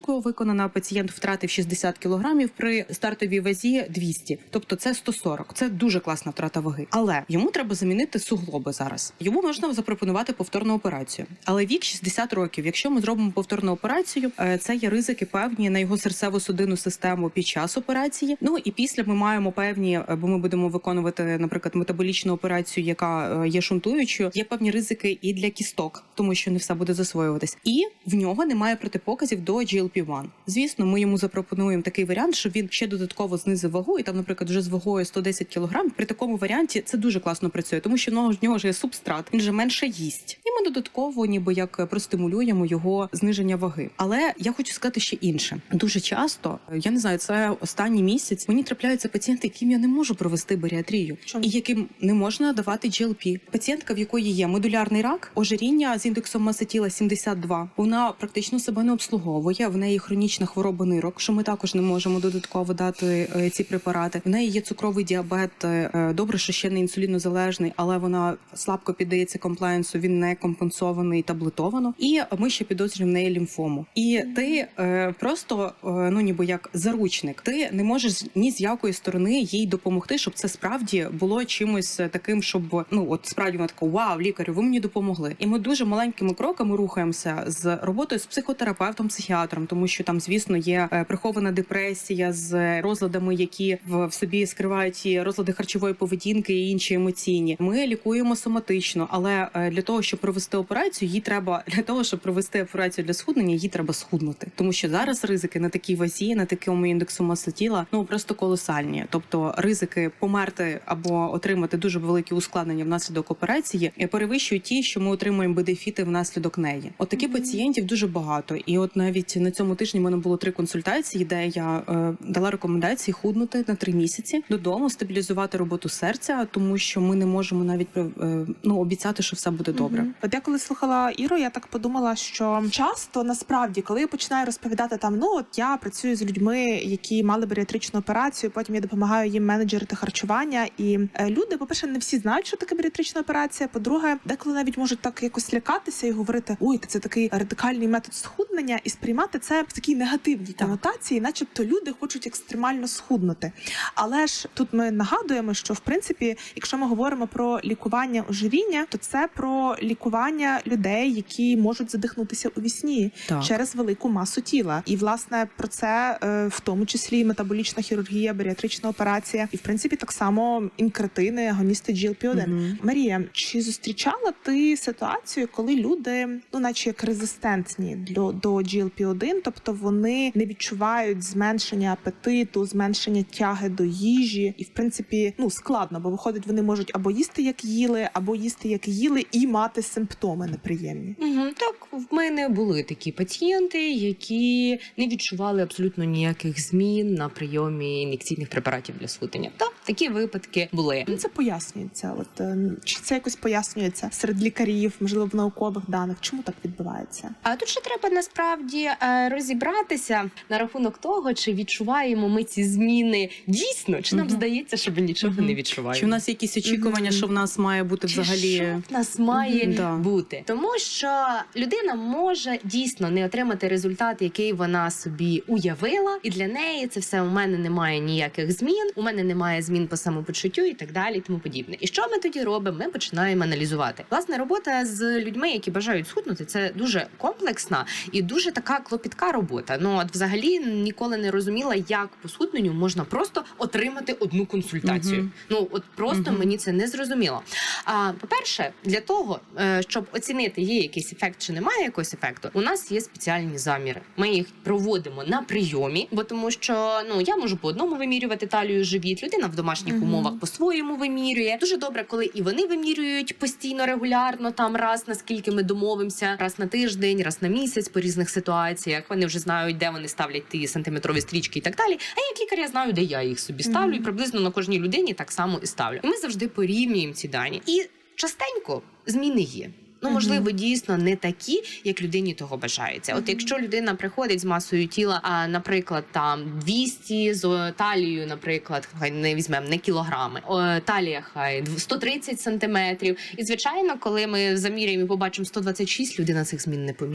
було виконано, пацієнт втратив 60 кілограмів при стартовій вазі 200, тобто це 140. Це дуже класна втрата ваги. Але йому треба замінити суглоби зараз. Йому можна запропонувати повторну операцію. Але вік 60 років. Якщо ми зробимо повторну операцію, це є ризики певні на його серцево-судинну систему під час операції. Ну і після ми маємо певні, бо ми будемо виконувати, наприклад, метаболічну операцію, яка є шунтуючою, є певні ризики і для кісток, тому що не все буде засвоюватись. І в нього немає протипоказів до GLP-1. Звісно, ми йому запропонуємо такий варіант, щоб він ще додатково знизив вагу, і там, наприклад, вже з вагою 110 кг. При такому варіанті це дуже класно працює, тому що в нього ж є субстрат, він же менше їсть. І ми додатково ніби як простимулюємо його зниження ваги. Але я хочу сказати ще інше. Дуже часто, я не знаю, це останній місяць, мені трапляються пацієнти, яким я не можу провести баріатрію. Чому? І яким не можна давати GLP. Пацієнтка, в якої є медулярний рак, ожиріння з індексом маси тіла 72, вона практично себе не обслуговує, в неї хронічна хвороба нирок, що ми також не можемо додатково дати ці препарати. В неї є цукровий діабет, добре, що ще не інсулінозалежний, але вона слабко піддається комплаєнсу, він не компенсований таблетовано. І ми ще підозрюємо в неї лімфому. І ти просто, ніби як заручник, ти не можеш ні з якої сторони їй допомогти, щоб це справді було чимось таким, щоб, справді вона така, вау, лікарю, ви мені допомогли. І ми дуже маленькими кроками рухаємося з роботою з психотерапевтом, психіатром, тому що там, звісно, є прихована депресія з розладами, які в собі скривають і розлади харчової поведінки і інші емоційні. Ми лікуємо соматично, але для того, щоб провести операцію, для схуднення, їй треба схуднути. Тому що зараз ризики на такій вазі, на такому індексу маси тіла, просто колосальні. Тобто ризики померти або отримати дуже великі ускладнення внаслідок операції перевищують ті, що ми отримуємо бенефіти внаслідок неї. От таких пацієнтів дуже багато. І от навіть на цьому тижні в мене було 3 консультації, де я дала рекомендації худнути на 3 місяці додому, стабілізувати роботу серця, тому що ми не можемо навіть обіцяти, що все буде добре. От я коли слухала Іру, я так подумала, що часто насправді, коли я починаю розповідати я працюю з людьми, які мали баріатричну операцію, потім я допомагаю їм менеджерити харчування, і люди, по-перше, не всі знають, що таке баріатрична операція, по-друге, деколи навіть можуть так якось лякатися і говорити, ой, це такий радикальний метод схуднення, і сприймати це в такій негативній конотації, начебто люди хочуть екстремально схуднути. Але ж тут ми нагадуємо, що, в принципі, якщо ми говоримо про лікування ожиріння, то це про лікування людей, які можуть задихнутися у вісні через велику масу тіла. І, власне, про це в тому числі і метаболічна хірургія, баріатрична операція, і, в принципі, так само інкретини, агоністи GLP-1. Марія, чи зустрічала ти ситуацію, коли люди, наче як резистентні до GLP-1, тобто вони не відчувають зменшення апетиту, зменшення тяги до їжі, і, в принципі, складно, бо виходить, вони можуть або їсти, як їли, або їсти, як їли, і мати симптоми неприємні. Так, в мене були такі пацієнти, які не відчували абсолютно ніяких змін на прийомі ін'єкційних препаратів для схуднення. Так, такі випадки були. Це пояснюється? Чи це якось пояснюється серед лікарів, можливо, в наукових даних? Чому так відбувається? А тут ще треба насправді розібратися на рахунок того, чи відчуваємо ми ці зміни дійсно, чи нам здається, що ми нічого не відчуваємо. Чи в нас якісь очікування, що в нас має бути взагалі... Що в нас має бути? Тому що людина може дійсно не отримати результат, який вона собі уявила, і для неї це все, у мене немає ніяких змін, у мене немає змін по самопочуттю і так далі, і тому подібне. І що ми тоді робимо? Ми починаємо аналізувати. Власне, робота з людьми, які бажають схуднути, це дуже комплексна і дуже така клопітка робота. Взагалі ніколи не розуміла, як по схудненню можна просто отримати одну консультацію. Просто мені це не зрозуміло. По-перше, для того, щоб оцінити, є якийсь ефект чи немає якогось ефекту, у нас є спеціальні заміри. Ми їх проводимо на прийомі, бо тому що я можу по одному вимірювати талію, живіт, людина в домашніх умовах по-своєму вимірює. Дуже добре, коли і вони вимірюють постійно, регулярно, раз, наскільки ми домовимося, раз на тиждень, раз на місяць по різних ситуаціях. Вони вже знають, де вони ставлять ті сантиметрові стрічки і так далі. А як лікар я знаю, де я їх собі ставлю, і приблизно на кожній людині так само і ставлю. І ми завжди порівнюємо ці дані. І частенько зміни є. Можливо, дійсно не такі, як людині того бажається. От якщо людина приходить з масою тіла, наприклад, 200, з талією, наприклад, хай не візьмемо, не кілограми, талія хай 130 сантиметрів. І, звичайно, коли ми заміряємо і побачимо 126, людина цих змін не помітить.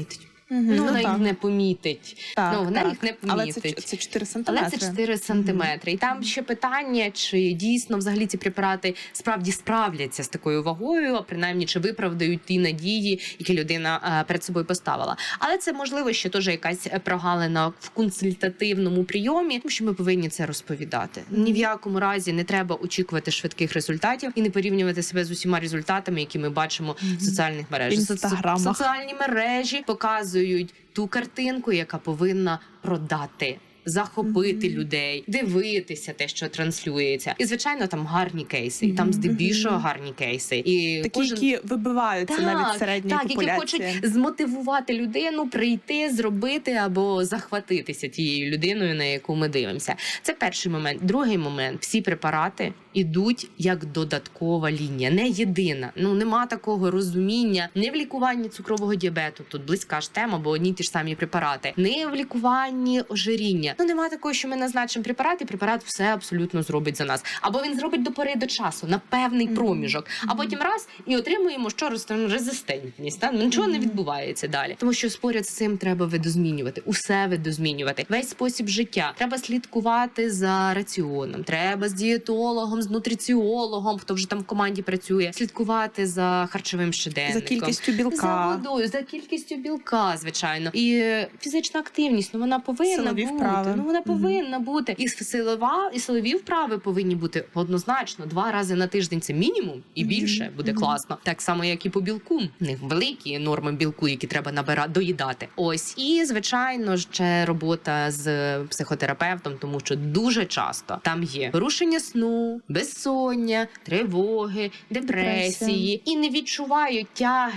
Вона їх не помітить. Вона їх не помітить. Але це 4 сантиметри. Але це 4 сантиметри. І там ще питання, чи дійсно взагалі ці препарати справді справляться з такою вагою, а принаймні, чи виправдають ті надії, які людина перед собою поставила. Але це, можливо, ще теж якась прогалина в консультативному прийомі, тому що ми повинні це розповідати. Ні в якому разі не треба очікувати швидких результатів і не порівнювати себе з усіма результатами, які ми бачимо в соціальних мережах. Соціальні мережі показують ту картинку, яка повинна продати, захопити людей, дивитися те, що транслюється. І, звичайно, там гарні кейси. І там здебільшого гарні кейси. І такі, які вибиваються навіть середньої популяції. Які хочуть змотивувати людину прийти, зробити або захватитися тією людиною, на яку ми дивимося. Це перший момент. Другий момент. Всі препарати ідуть як додаткова лінія, не єдина. Нема такого розуміння не в лікуванні цукрового діабету, тут близька ж тема, бо одні ті ж самі препарати, не в лікуванні ожиріння. Нема такого, що ми назначимо препарат, і препарат все абсолютно зробить за нас. Або він зробить до пори до часу, на певний проміжок, а потім раз і отримуємо резистентність. Нічого не відбувається далі. Тому що поряд з цим треба видозмінювати, усе видозмінювати. Весь спосіб життя. Треба слідкувати за раціоном, треба з дієтологом, з нутриціологом, хто вже там в команді працює, слідкувати за харчовим щоденником. За кількістю білка. За водою, за кількістю білка, звичайно. І фізична активність, вона повинна силові бути. Вправи. Вона повинна бути. І силові вправи повинні бути однозначно 2 рази на тиждень. Це мінімум. І більше буде класно. Так само, як і по білку. В них великі норми білку, які треба доїдати. Ось. І, звичайно, ще робота з психотерапевтом, тому що дуже часто там є порушення сну, безсоння, тривоги, депресії. І не відчуваю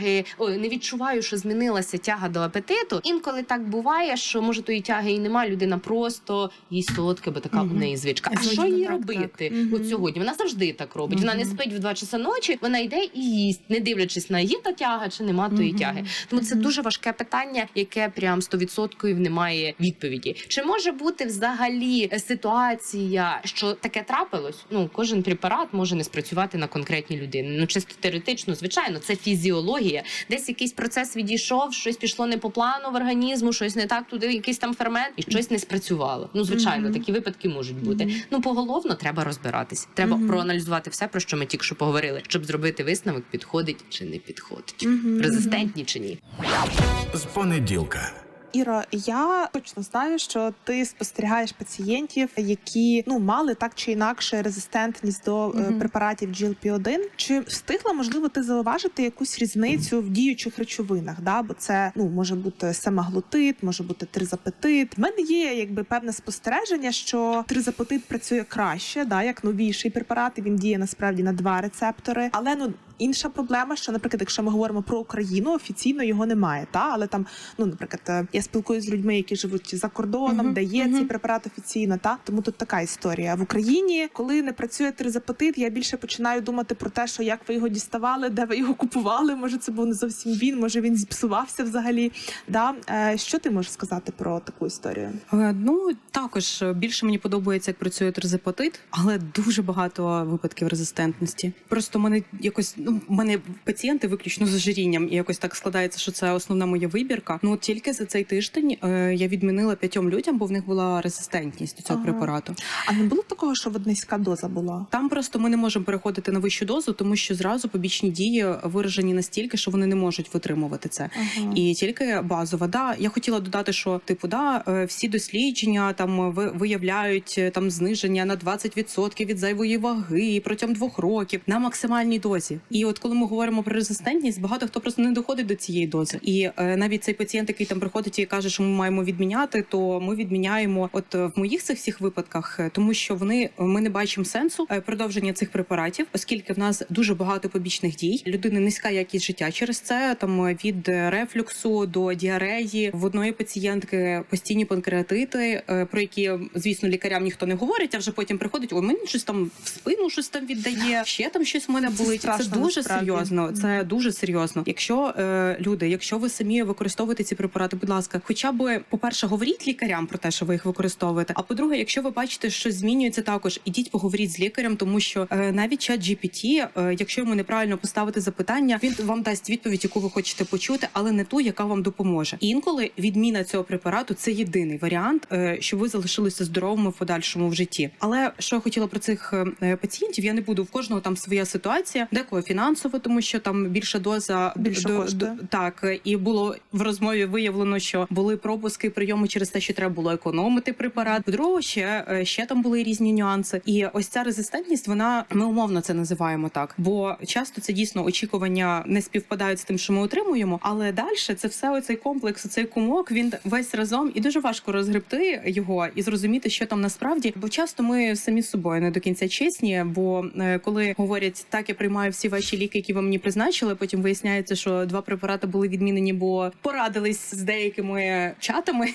не відчуваю, що змінилася тяга до апетиту. Інколи так буває, що, може, тої тяги і нема, людина просто їсть солодке, бо така у неї звичка. А що їй робити? От сьогодні вона завжди так робить. Вона не спить в 2 часа ночі, вона йде і їсть, не дивлячись на є та тяга чи нема тої тяги. Тому це дуже важке питання, яке прям 100% немає відповіді. Чи може бути взагалі ситуація, що таке трапилось? Кожен препарат може не спрацювати на конкретній людині. Чисто теоретично, звичайно, це фізіологія. Десь якийсь процес відійшов, щось пішло не по плану в організму, щось не так, туди якийсь там фермент, і щось не спрацювало. Звичайно, такі випадки можуть бути. Поголовно треба розбиратись. Треба проаналізувати все, про що ми тільки що поговорили, щоб зробити висновок, підходить чи не підходить. Резистентні чи ні. З понеділка. Іро, я точно знаю, що ти спостерігаєш пацієнтів, які мали так чи інакше резистентність до препаратів GLP-1. Чи встигла, можливо, ти зауважити якусь різницю в діючих речовинах? Бо це може бути семаглутид, може бути тризапетид. В мене є певне спостереження, що тризапетид працює краще, як новіший препарат, і він діє насправді на 2 рецептори. Але інша проблема, що, наприклад, якщо ми говоримо про Україну, офіційно його немає, але там, наприклад, я спілкуюся з людьми, які живуть за кордоном, де є цей препарат офіційно, тому тут така історія. В Україні, коли не працює тризапетид, я більше починаю думати про те, що як ви його діставали, де ви його купували, може це був не зовсім він, може він зіпсувався взагалі. Що ти можеш сказати про таку історію? Також більше мені подобається, як працює тризапетид, але дуже багато випадків резистентності. Просто мене якось у мене пацієнти виключно з ожирінням, і якось так складається, що це основна моя вибірка. Тільки за цей тиждень я відмінила 5 людям, бо в них була резистентність до цього препарату. А не було такого, що низька доза була? Там просто ми не можемо переходити на вищу дозу, тому що зразу побічні дії виражені настільки, що вони не можуть витримувати це. І тільки базова. Я хотіла додати, що всі дослідження там виявляють там зниження на 20% від зайвої ваги протягом 2 років на максимальній дозі. І от коли ми говоримо про резистентність, багато хто просто не доходить до цієї дози. І навіть цей пацієнт, який там приходить і каже, що ми маємо відміняти, то ми відміняємо в моїх цих всіх випадках, тому що ми не бачимо сенсу продовження цих препаратів, оскільки в нас дуже багато побічних дій. Людини низька якість життя через це, від рефлюксу до діареї. В одної пацієнтки постійні панкреатити, про які, звісно, лікарям ніхто не говорить, а вже потім приходить, мені щось там в спину щось там віддає, ще там щось в мене болить. Це дуже серйозно. Це дуже серйозно. Якщо ви самі використовуєте ці препарати, будь ласка, ласка, хоча б, по-перше, говоріть лікарям про те, що ви їх використовуєте. А по-друге, якщо ви бачите, що змінюється, також ідіть поговоріть з лікарем, тому що навіть ChatGPT, якщо йому неправильно поставити запитання, він вам дасть відповідь, яку ви хочете почути, але не ту, яка вам допоможе. Інколи відміна цього препарату це єдиний варіант, щоб ви залишилися здоровими в подальшому в житті. Але що я хотіла про цих пацієнтів, я не буду, в кожного там своя ситуація, декого фінансово, тому що там більша доза так, і було в розмові виявлено, що були пропуски прийому через те, що треба було економити препарат. По-друге, ще там були різні нюанси. І ось ця резистентність, ми умовно це називаємо так, бо часто це дійсно очікування не співпадають з тим, що ми отримуємо, але далі це все оцей комплекс, оцей кумок, він весь разом, і дуже важко розгребти його і зрозуміти, що там насправді, бо часто ми самі з собою не до кінця чесні, бо коли говорять, так, я приймаю всі ваші ліки, які ви мені призначили, потім виясняється, що 2 препарати були відмінені, бо порадились з деякими чатами,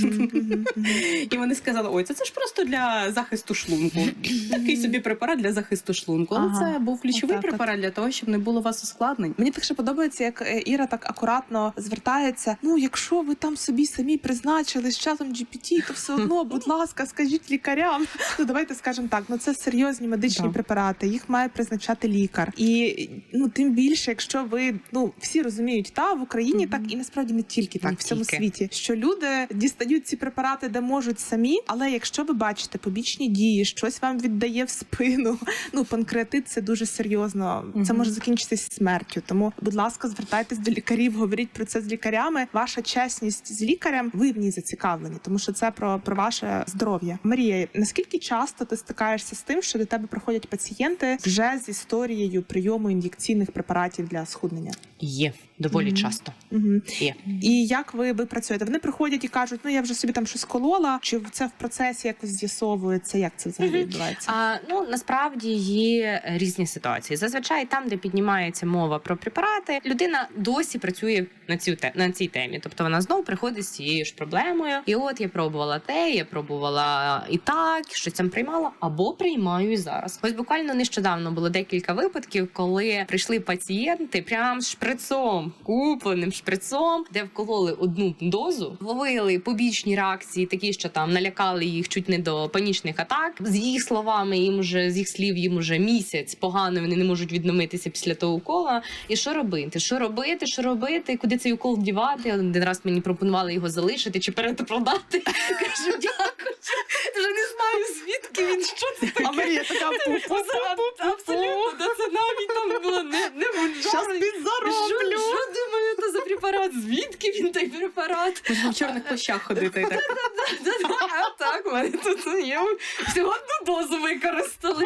і вони сказали, ой, це ж просто для захисту шлунку. Такий собі препарат для захисту шлунку. Але це був ключовий препарат для того, щоб не було у вас ускладнень. Мені так ще подобається, як Іра так акуратно звертається. Ну, якщо ви там собі самі призначили з чатом GPT, то все одно, будь ласка, скажіть лікарям. Ну, давайте скажемо так, це серйозні медичні препарати, їх має призначати лікар. І, тим більше, якщо ви, всі розуміють, в Україні так, і насправді не тільки так, в всьому світі, що люди дістають ці препарати, де можуть самі, але якщо ви бачите побічні дії, щось вам віддає в спину, панкреатит – це дуже серйозно, це може закінчитися смертю. Тому, будь ласка, звертайтесь до лікарів, говоріть про це з лікарями. Ваша чесність з лікарем, ви в ній зацікавлені, тому що це про ваше здоров'я. Марія, наскільки часто ти стикаєшся з тим, що до тебе приходять пацієнти вже з історією прийому ін'єкційних препаратів для схуднення? Є. Доволі часто. Є. І як ви працюєте? Вони приходять і кажуть, я вже собі там щось колола, чи це в процесі якось з'ясовується? Як це взагалі відбувається? Насправді є різні ситуації. Зазвичай там, де піднімається мова про препарати, людина досі працює на цій темі. Тобто вона знову приходить з цією ж проблемою. І от я пробувала те, я пробувала і так, щось там приймала, або приймаю і зараз. Ось буквально нещодавно було декілька випадків, коли прийшли пацієнти прям з шприцом, купленим шприцом, де вкололи одну дозу, ловили побічні реакції, такі, що там налякали їх чуть не до панічних атак. З їх словами, з їх слів, їм уже місяць погано, вони не можуть відновитися після того укола. І що робити? Що робити? Куди цей укол вдівати? Один раз мені пропонували його залишити чи перепродати. Кажу, дякую. Вже не знаю, звідки він, що це таке. А Марія така абсолютно, це навіть там було не щас підзароблю. Що думаю, то за препарат? Звідки він той препарат? Можна в чорних плащах ходити. Так, в мене тут є. Всього одну дозу використали.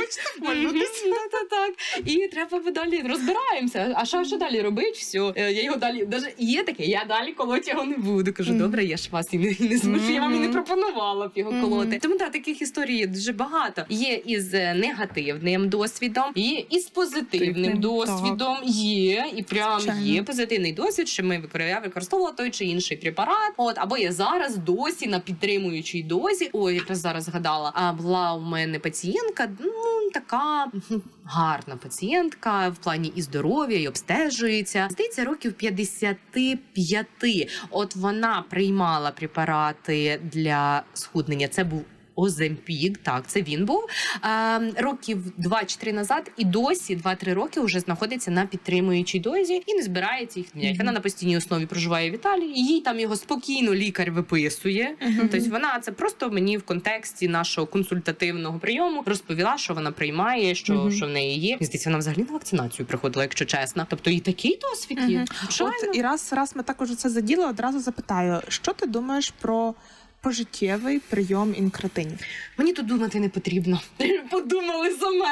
Так. І треба далі розбираємося. А що далі робити? Все. Я його далі, є таке, я далі колоть його не буду. Кажу, добре, я ж вас і не змушу, я вам і не пропонувала б його колоти. Тому таких історій є дуже багато. Є із негативним досвідом, є із позитивним досвідом. Є, і прям є позитивний досвід, що я використовувала той чи інший препарат. Або я зараз досі на підтримуючій дозі. Ой, якраз зараз згадала. А була у мене пацієнтка, така гарна пацієнтка в плані і здоров'я, і обстежується. Здається, років 55. От вона приймала препарати для схуднення. Це був Оземпік, так, це він був. Років 2-3 назад і досі 2-3 роки вже знаходиться на підтримуючій дозі і не збирається їх міняти. Вона на постійній основі проживає в Італії, їй там його спокійно лікар виписує. Тобто вона це просто мені в контексті нашого консультативного прийому розповіла, що вона приймає, що в неї є. Здається, вона взагалі на вакцинацію приходила, якщо чесно. Тобто і такий досвід є. От і раз ми також це заділи, одразу запитаю, що ти думаєш про пожиттєвий прийом інкретинів? Мені тут думати не потрібно. Подумали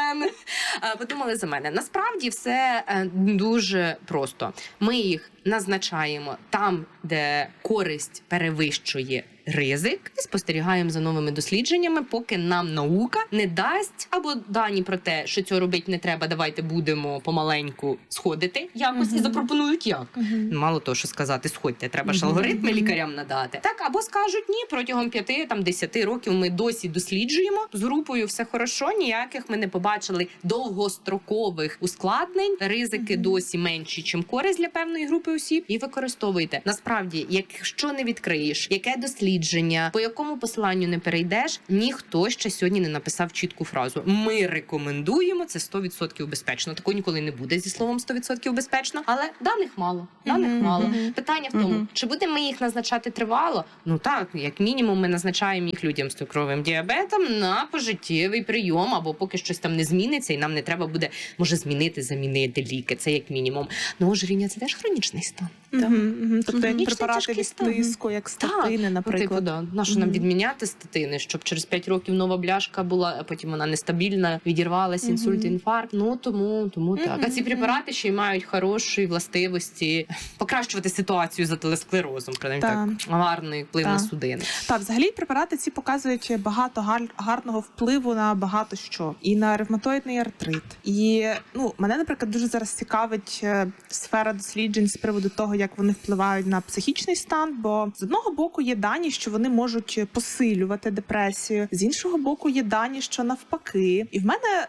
за мене. Насправді все дуже просто. Ми їх назначаємо там, де користь перевищує ризик, і спостерігаємо за новими дослідженнями, поки нам наука не дасть або дані про те, що цього робити не треба, давайте будемо помаленьку сходити якось і запропонують як. Мало того, що сказати, сходьте, треба ж алгоритми лікарям надати. Так, або скажуть, ні, протягом 5-10 років ми досі досліджуємо, з групою все хорошо, ніяких ми не побачили довгострокових ускладнень, ризики досі менші, чим користь для певної групи осіб і використовуйте. Насправді, якщо не відкриєш, яке дослідження, по якому посиланню не перейдеш, ніхто ще сьогодні не написав чітку фразу. Ми рекомендуємо, це 100% безпечно. Такого ніколи не буде зі словом 100% безпечно, але даних мало. Мало. Питання в тому, чи будемо ми їх назначати тривало? Ну так, як мінімум ми назначаємо їх людям з цукровим діабетом на пожиттєвий прийом, або поки щось там не зміниться, і нам не треба буде, може, замінити ліки. Це як мінімум. Ну, ожиріння – це теж хронічний стан. Тобто як препарати від тиску, як статини, наприклад. Нащо нам відміняти статини, щоб через 5 років нова бляшка була, а потім вона нестабільна, відірвалась, інсульт, інфаркт. Ну, тому так. А ці препарати ще й мають хороші властивості покращувати ситуацію з атеросклерозом, принаймні так, гарний вплив на судини. Так, взагалі препарати ці показують багато гарного впливу на багато що. І на ревматоїдний артрит. І, мене, наприклад, дуже зараз цікавить сфера досліджень з приводу того, як вони впливають на психічний стан, бо з одного боку є дані, що вони можуть посилювати депресію, з іншого боку є дані, що навпаки. І в мене,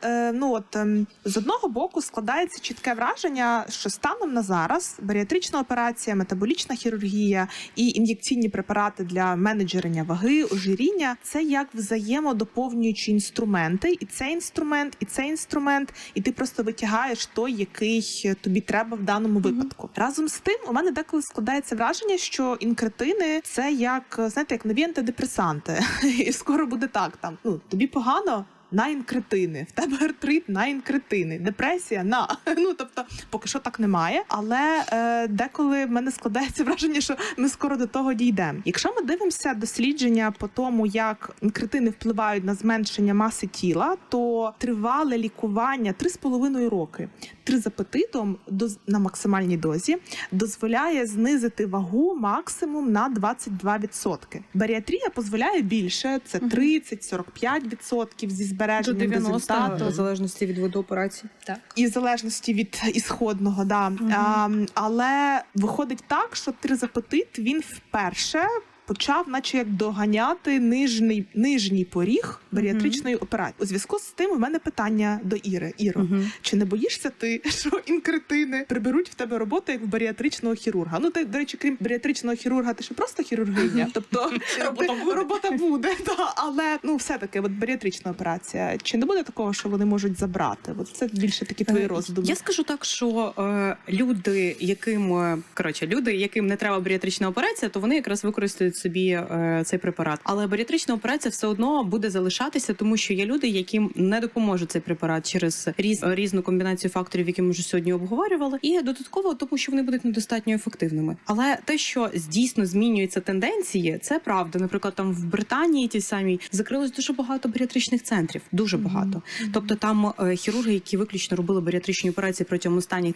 з одного боку складається чітке враження, що станом на зараз баріатрична операція, метаболічна хірургія і ін'єкційні препарати для менеджерення ваги, ожиріння – це як взаємодоповнюючі інструменти. І цей інструмент, і ти просто витягаєш той, який тобі треба в даному випадку. Разом з тим, у мене деколи складається враження, що інкретини – це як нові антидепресанти. І скоро буде так, тобі погано – на інкретини, в тебе артрит – на інкретини, депресія – на. Тобто, поки що так немає, але деколи в мене складається враження, що ми скоро до того дійдемо. Якщо ми дивимося дослідження по тому, як інкретини впливають на зменшення маси тіла, то тривале лікування 3,5 роки тризапетитом на максимальній дозі дозволяє знизити вагу максимум на 22%. Баріатрія дозволяє більше, це 30-45% зі збереженням результату. В залежності від виду операції. Так. І в залежності від ісходного, да. Але виходить так, що тризапетит, він вперше почав наче як доганяти нижній поріг баріатричної операції. У зв'язку з тим у мене питання до Іри. Іро, чи не боїшся ти, що інкретини приберуть в тебе роботу як в баріатричного хірурга? Ти, до речі, крім баріатричного хірурга, ти ще просто хірургиня. Тобто робота буде. Але все-таки баріатрична операція. Чи не буде такого, що вони можуть забрати? Це більше такі твої роздуми. Я скажу так, що люди, яким не треба баріатрична операція, то вони якраз використають собі цей препарат. Але баріатрична операція все одно буде залишатися, тому що є люди, яким не допоможе цей препарат через різну комбінацію факторів, які ми вже сьогодні обговорювали, і додатково тому, що вони будуть недостатньо ефективними. Але те, що дійсно змінюються тенденції, це правда. Наприклад, там в Британії ті самі закрилось дуже багато баріатричних центрів, дуже багато. Тобто там хірурги, які виключно робили баріатричні операції протягом останніх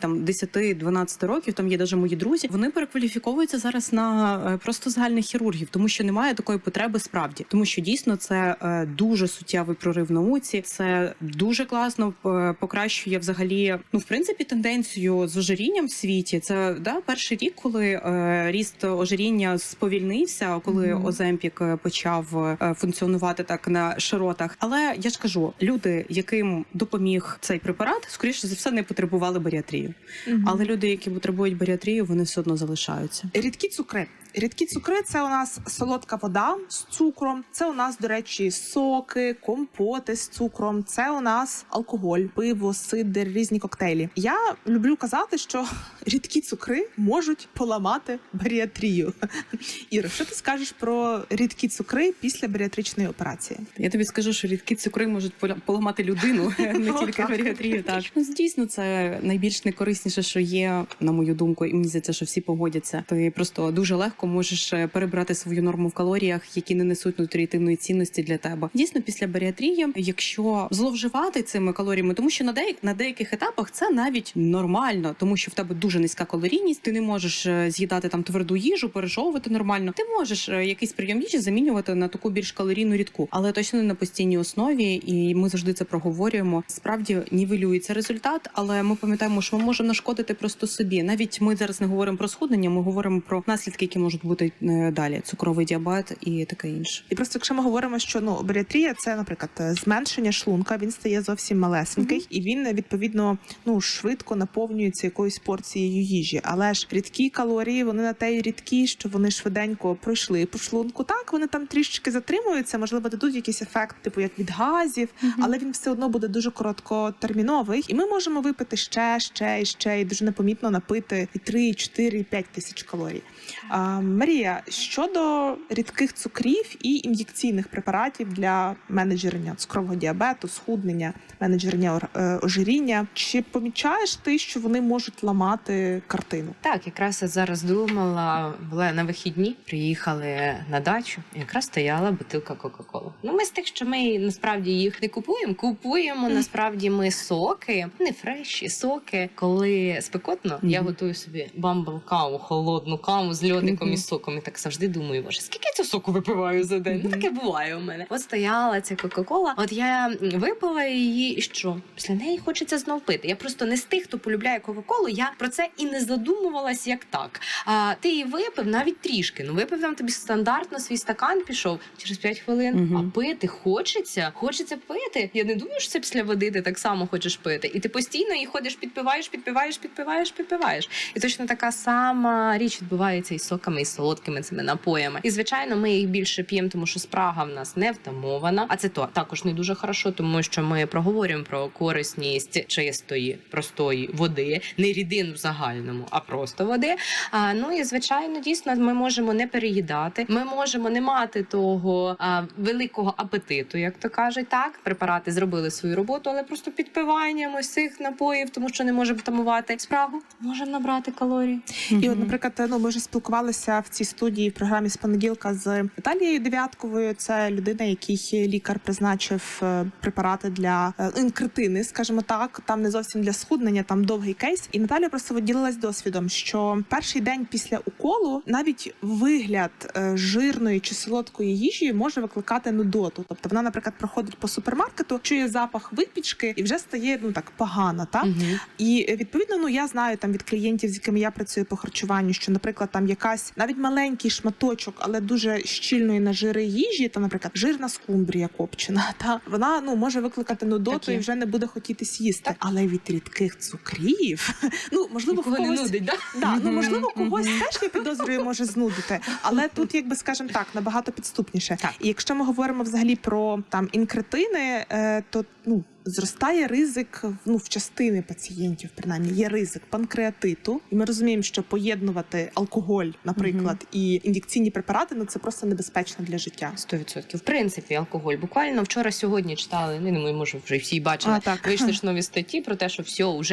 10-12 років, там є навіть мої друзі, вони перекваліфіковуються зараз на просто загальних хірургів, тому що немає такої потреби справді. Тому що дійсно це дуже суттєвий прорив в науці, це дуже класно покращує взагалі, в принципі, тенденцію з ожирінням в світі. Це перший рік, коли ріст ожиріння сповільнився, коли Оземпік почав функціонувати так на широтах. Але я ж кажу, люди, яким допоміг цей препарат, скоріше за все не потребували баріатрію. Але люди, які потребують баріатрію, вони все одно залишаються. Рідкі цукри – це у нас солодка вода з цукром, це у нас, до речі, соки, компоти з цукром, це у нас алкоголь, пиво, сидр, різні коктейлі. Я люблю казати, що рідкі цукри можуть поламати баріатрію. Іра, що ти скажеш про рідкі цукри після баріатричної операції? Я тобі скажу, що рідкі цукри можуть поламати людину, не тільки баріатрію. Так. Дійсно, це найбільш некорисніше, що є, на мою думку, і мені здається, що всі погодяться. Ти просто дуже легко можеш перебрати свою норму в калоріях, які не несуть нутріативної цінності для тебе. Дійсно, після баріатрії, якщо зловживати цими калоріями, тому що на деяких етапах це навіть нормально, тому що в тебе дуже низька калорійність, ти не можеш з'їдати тверду їжу, пережовувати нормально. Ти можеш якийсь прийом їжі замінювати на таку більш калорійну рідку, але точно не на постійній основі, і ми завжди це проговорюємо. Справді нівелюється результат, але ми пам'ятаємо, що ми можемо нашкодити просто собі. Навіть ми зараз не говоримо про схуднення, ми говоримо про наслідки, які можуть бути далі. далі. Цукровий діабет і таке інше. І просто якщо ми говоримо, що баріатрія – це, наприклад, зменшення шлунка, він стає зовсім малесенький, і він, відповідно, швидко наповнюється якоюсь порцією їжі. Але ж рідкі калорії, вони на те й рідкі, що вони швиденько пройшли по шлунку. Так, вони там трішечки затримуються, можливо, дадуть якийсь ефект, типу як від газів, але він все одно буде дуже короткотерміновий. І ми можемо випити ще, і дуже непомітно напити і 3, 4, і 5 тисяч калорій. Марія, щодо рідких цукрів і ін'єкційних препаратів для менеджерення цукрового діабету, схуднення, менеджерення ожиріння, чи помічаєш ти, що вони можуть ламати картину? Так, якраз я зараз думала, була на вихідні, приїхали на дачу, і якраз стояла бутилка Кока-Коли. Ми з тих, що ми насправді їх не купуємо, насправді ми соки, не фреші, соки. Коли спекотно, я готую собі бамбл-каву, холодну каву з льодиком і соком, і так завжди думаю, боже, скільки я цього соку випиваю за день? Таке буває у мене. От стояла ця Кока-Кола, от я випила її, і що? Після неї хочеться знов пити. Я просто не з тих, хто полюбляє Кока-Колу, я про це і не задумувалась, як так. Ти її випив навіть трішки. Випив там тобі стандартно свій стакан, пішов через 5 хвилин, а пити хочеться пити. Я не думаю, що це після води ти так само хочеш пити. І ти постійно її ходиш, підпиваєш. І точно така сама річ відбувається із соками, і солодкими цими напоями. І, звичайно, ми їх більше п'ємо, тому що спрага в нас не втамована. А це також не дуже хорошо, тому що ми проговорюємо про корисність чистої, простої води, не рідин в загальному, а просто води. І, звичайно, дійсно, ми можемо не переїдати, ми можемо не мати того великого апетиту, як то кажуть, так. Препарати зробили свою роботу, але просто підпиванням ось цих напоїв, тому що не можемо втамувати спрагу, можемо набрати калорії. І от, наприклад, ми вже спілкувалися в цій студії в програмі з понеділка з Наталією Дев'ятковою. Це людина, який лікар призначив препарати для інкретини, скажімо так. Там не зовсім для схуднення, там довгий кейс. І Наталія просто ділилась досвідом, що перший день після уколу навіть вигляд жирної чи солодкої їжі може викликати нудоту. Тобто вона, наприклад, проходить по супермаркету, чує запах випічки і вже стає так погано, так? І відповідно, я знаю там від клієнтів, з якими я працюю по харчуванню, що, наприклад, там якась навіть маленький шматочок, але дуже щільної на жири їжі, там, наприклад, жирна скумбрія копчена, та вона може викликати нудоту і вже не буде хотітись їсти. Так. Але від рідких цукрів, можливо, когось не нудить, да? Да, можливо, когось теж, я підозрюю, може знудити, але тут, скажімо так, набагато підступніше. Так. І якщо ми говоримо взагалі про там інкретини, то зростає ризик, в частини пацієнтів, принаймні, є ризик панкреатиту. І ми розуміємо, що поєднувати алкоголь, наприклад, і ін'єкційні препарати, це просто небезпечно для життя. 100%. В принципі, алкоголь. Буквально вчора-сьогодні читали, може вже всі бачили, вийшли ж нові статті про те, що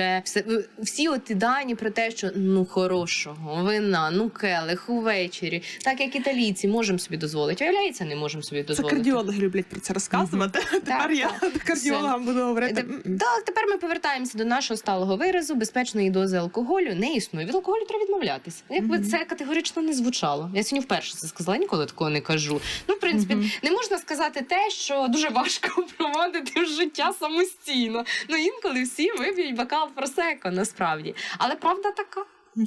всі оті дані про те, що хорошого вина, келих увечері, так як італійці можемо собі дозволити, а виявляється, не можемо собі дозволити. Це кардіологи люблять про це розказувати. Тепер я кардіологам буду говорити. Так, тепер ми повертаємося до нашого сталого виразу. Безпечної дози алкоголю не існує. Від алкоголю треба відмовлятися. Якби це категорично не звучало. Я сьогодні вперше це сказала, ніколи такого не кажу. В принципі, не можна сказати те, що дуже важко проводити життя самостійно. Інколи всі вип'ють бокал просеко, насправді. Але правда така.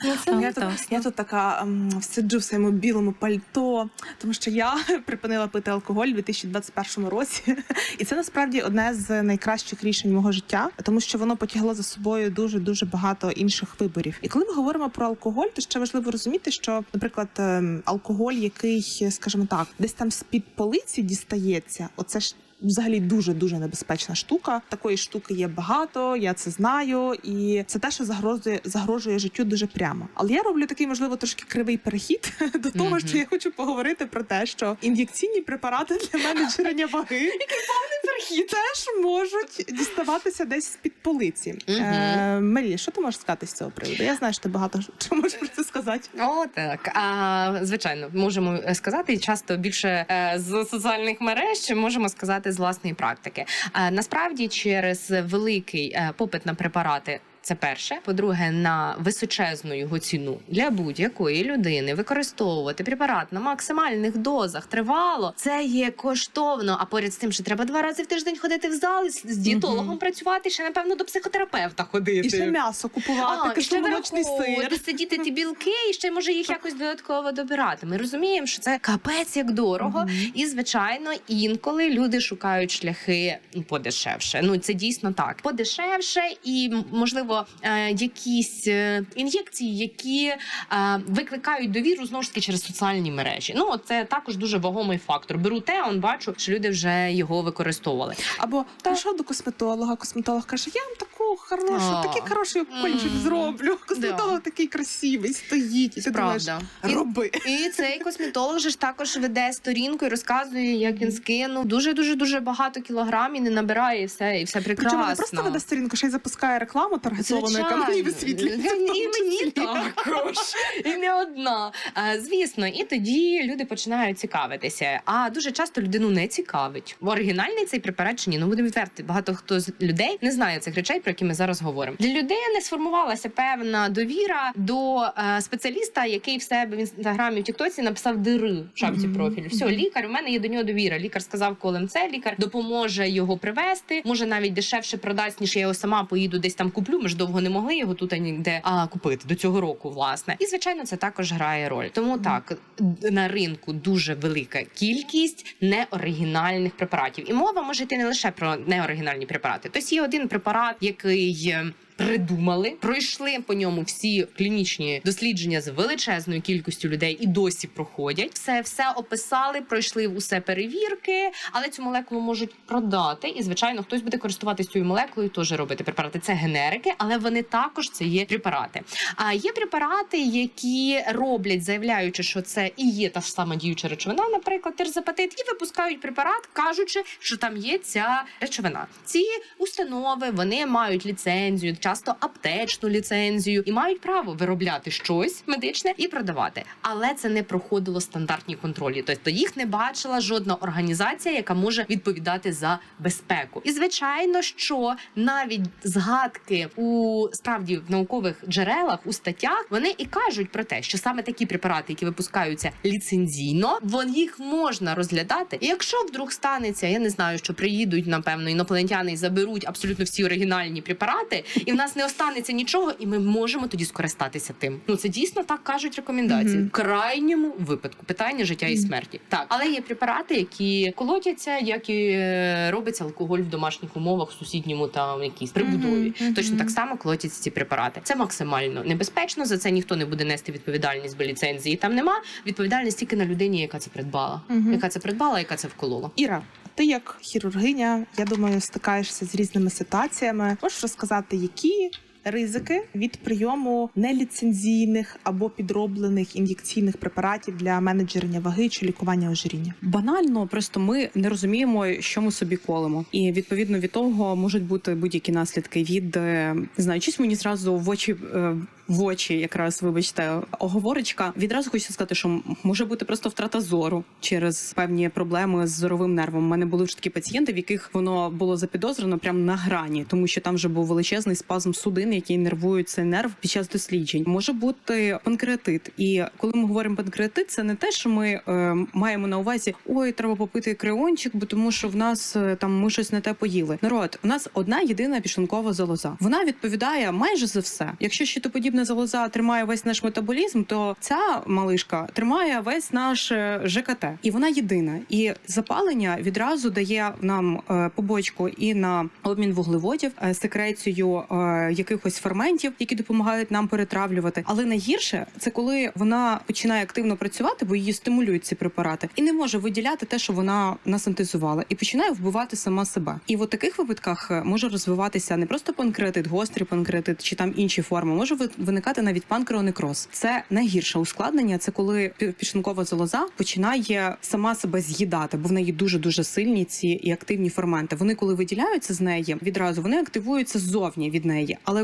Я тут така сиджу в своєму білому пальто, тому що я припинила пити алкоголь у 2021 році. І це насправді одне з найкращих рішень мого життя, тому що воно потягло за собою дуже-дуже багато інших виборів. І коли ми говоримо про алкоголь, то ще важливо розуміти, що, наприклад, алкоголь, який, скажімо так, десь там з-під полиці дістається, оце ж взагалі дуже-дуже небезпечна штука. Такої штуки є багато, я це знаю, і це те, що загрожує життю дуже прямо. Але я роблю такий, можливо, трошки кривий перехід до того, що я хочу поговорити про те, що ін'єкційні препарати для менеджерення ваги, який повний перехід, теж можуть діставатися десь з-під полиці. Марія, що ти можеш сказати з цього приводу? Я знаю, що ти багато що можеш про це сказати. Так. Звичайно, можемо сказати, і часто більше з соціальних мереж можемо сказати з власної практики. Насправді, через великий попит на препарати Це перше. По-друге, на височезну його ціну для будь-якої людини використовувати препарат на максимальних дозах тривало. Це є коштовно. А поряд з тим, що треба 2 рази в тиждень ходити в зал, з дієтологом працювати, ще, напевно, до психотерапевта ходити. І ще м'ясо купувати, кисломолочний сир. Сидіти ті білки, і ще, може, їх якось додатково добирати. Ми розуміємо, що це капець як дорого. І, звичайно, інколи люди шукають шляхи подешевше. Ну, це дійсно так. Подешевше і, можливо, якісь ін'єкції, які викликають довіру, знову ж таки, через соціальні мережі. Ну, це також дуже вагомий фактор. Беру те, бачу, що люди вже його використовували. Або прийшов до косметолога, косметолог каже, я вам таку хорошу, такий хороший укольчик зроблю. Косметолог такий красивий, стоїть, і ти думаєш, роби. І цей косметолог же ж також веде сторінку і розказує, як він скинув дуже багато кілограмів, не набирає, і все прекрасно. Причому не просто веде сторінку, ще й запускає рекламу таргетовану, яка мені висвітлюється. І мені також. І не одна. Звісно, і тоді люди починають цікавитися. А дуже часто людину не цікавить. Оригінальний цей препарат чи ні? Ну, будемо відверти, багато хто з людей не знає цих речей, про які ми зараз говоримо. Для людини сформувалася певна довіра до спеціаліста, який в себе в інстаграмі, в тіктоці написав дири в шапці профілю. Все, лікар, у мене є до нього довіра. Лікар сказав, колем це, лікар допоможе його привезти, може навіть дешевше продасть, ніж я його сама поїду десь там куплю. Ми ж довго не могли його тут ніде купити до цього року, власне. І, звичайно, це також грає роль. Тому так, на ринку дуже велика кількість неоригінальних препаратів. І мова може йти не лише про неоригінальні препарати. Тобто є один препарат, який придумали, пройшли по ньому всі клінічні дослідження з величезною кількістю людей і досі проходять. Все описали, пройшли усе перевірки, але цю молекулу можуть продати. І, звичайно, хтось буде користуватися цією молекулою, теж робити препарати. Це генерики, але вони також це є препарати. А є препарати, які роблять, заявляючи, що це і є та ж сама діюча речовина, наприклад, терзапатит, і випускають препарат, кажучи, що там є ця речовина. Ці установи, вони мають ліцензію, часто аптечну ліцензію, і мають право виробляти щось медичне і продавати. Але це не проходило стандартні контролі. Тобто їх не бачила жодна організація, яка може відповідати за безпеку. І, звичайно, що навіть згадки у справді в наукових джерелах, у статтях, вони і кажуть про те, що саме такі препарати, які випускаються ліцензійно, їх можна розглядати. І якщо вдруг станеться, я не знаю, що приїдуть, напевно, інопланетяни і заберуть абсолютно всі оригінальні препарати, і в нас не останеться нічого, і ми можемо тоді скористатися тим. Ну, це дійсно так кажуть рекомендації. В крайньому випадку питання життя і смерті. Так, але є препарати, які колотяться, як і робиться алкоголь в домашніх умовах, в сусідньому там якійсь прибудові. Точно так само колотяться ці препарати. Це максимально небезпечно, за це ніхто не буде нести відповідальність, бо ліцензії там нема. Відповідальність тільки на людині, яка це придбала. Яка це вколола. Іра, ти як хірургиня, я думаю, стикаєшся з різними ситуаціями. Можеш розказати, які ризики від прийому неліцензійних або підроблених ін'єкційних препаратів для менеджерення ваги чи лікування ожиріння? Банально, просто ми не розуміємо, що ми собі колемо. І відповідно від того можуть бути будь-які наслідки від, не знаю, щось мені зразу в очі якраз, вибачте, оговорочка. Відразу хочу сказати, що може бути просто втрата зору через певні проблеми з зоровим нервом. У мене були вже такі пацієнти, в яких воно було запідозрено прямо на грані, тому що там вже був величезний спазм судин, який нервують цей нерв під час досліджень. Може бути панкреатит. І коли ми говоримо панкреатит, це не те, що ми маємо на увазі, ой, треба попити кріончик, бо тому що в нас там ми щось не те поїли. Народ, у нас одна єдина підшлункова залоза. Вона відповідає майже за все. Якщо щитоподібна залоза тримає весь наш метаболізм, то ця малишка тримає весь наш ЖКТ. І вона єдина. І запалення відразу дає нам побочку і на обмін вуглеводів, секрецію якихось ферментів, які допомагають нам перетравлювати. Але найгірше – це коли вона починає активно працювати, бо її стимулюють ці препарати, і не може виділяти те, що вона насинтезувала, і починає вбивати сама себе. І в таких випадках може розвиватися не просто панкреатит, гострий панкреатит чи там інші форми, може виникати навіть панкреонекроз. Це найгірше ускладнення, це коли підшлункова залоза починає сама себе з'їдати, бо в неї дуже-дуже сильні ці і активні ферменти. Вони, коли виділяються з неї, відразу вони активуються ззовні від неї. Але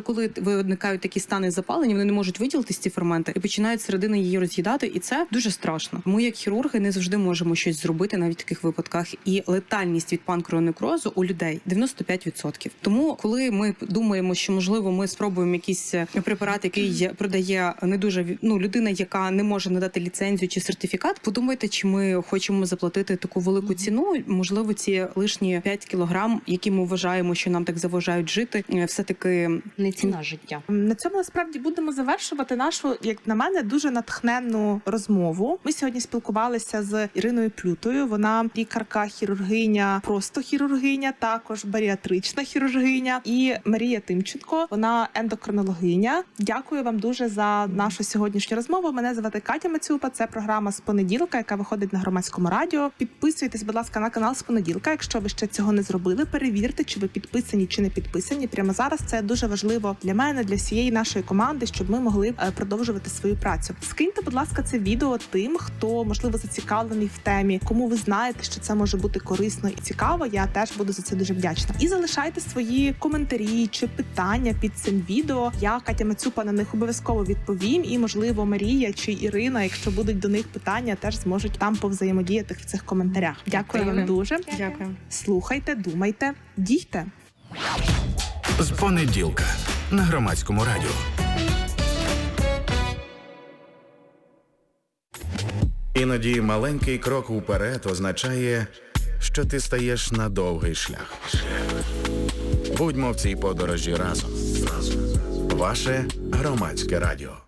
коли виникають такі стани запалення, вони не можуть виділитись ці ферменти і починають середина її роз'їдати, і це дуже страшно. Ми, як хірурги, не завжди можемо щось зробити навіть в таких випадках. І летальність від панкреонекрозу у людей 95%. Тому, коли ми думаємо, що можливо ми спробуємо якийсь препарат, який продає не дуже людина, яка не може надати ліцензію чи сертифікат, подумайте, чи ми хочемо заплатити таку велику ціну. Можливо, ці лишні 5 кілограм, які ми вважаємо, що нам так заважають жити, все-таки не ціна життя. На цьому насправді будемо завершувати нашу, як на мене, дуже натхненну розмову. Ми сьогодні спілкувалися з Іриною Плютою. Вона лікарка, хірургиня, просто хірургиня, також баріатрична хірургиня. І Марія Тимченко, вона ендокринологиня. Дякую вам дуже за нашу сьогоднішню розмову. Мене звати Катя Мацюпа. Це програма «З понеділка», яка виходить на Громадському радіо. Підписуйтесь, будь ласка, на канал «З понеділка». Якщо ви ще цього не зробили, перевірте, чи ви підписані, чи не підписані. Прямо зараз це дуже важливо для мене, для всієї нашої команди, щоб ми могли продовжувати свою працю. Скиньте, будь ласка, це відео тим, хто, можливо, зацікавлений в темі, кому ви знаєте, що це може бути корисно і цікаво. Я теж буду за це дуже вдячна. І залишайте свої коментарі чи питання під цим відео. Я, Катя Мацюпа, на них обов'язково відповім. І, можливо, Марія чи Ірина, якщо будуть до них питання, теж зможуть там повзаємодіяти в цих коментарях. Дякую вам дуже. Дякую. Слухайте, думайте, дійте. З понеділка на Громадському радіо. Іноді маленький крок уперед означає, що ти стаєш на довгий шлях. Будьмо в цій подорожі разом. Ваше Громадське радіо.